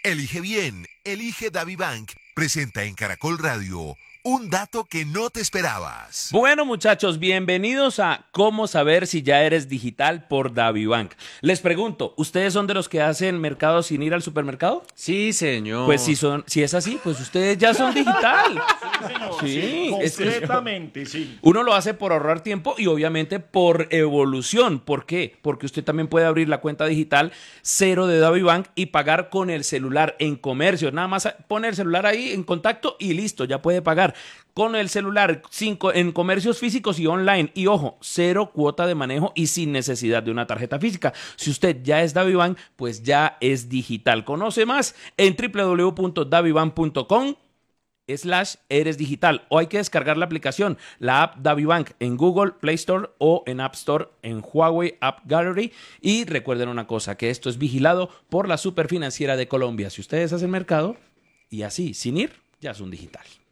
Elige bien, elige DaviBank. Presenta en Caracol Radio un dato que no te esperabas. Bueno, muchachos, bienvenidos a ¿Cómo saber si ya eres digital por DaviBank? Les pregunto, ¿ustedes son de los que hacen mercado sin ir al supermercado? Sí, señor. Pues si es así, pues ustedes ya son digital. Sí, señor. Sí, es que Completamente, sí. uno lo hace por ahorrar tiempo y obviamente por evolución. ¿Por qué? Porque usted también puede abrir la cuenta digital cero de DaviBank y pagar con el celular en comercio. Nada más pone el celular ahí en contacto y listo, ya puede pagar. Con el celular en comercios físicos y online. Y ojo, cero cuota de manejo y sin necesidad de una tarjeta física. Si usted ya es DaviBank, pues ya es digital. Conoce más en www.davibank.com/eres digital, o hay que descargar la aplicación, la app DaviBank en Google Play Store o en App Store en Huawei App Gallery. Y recuerden una cosa, que esto es vigilado por la Superfinanciera de Colombia. Si ustedes hacen mercado y así, sin ir, ya son digital.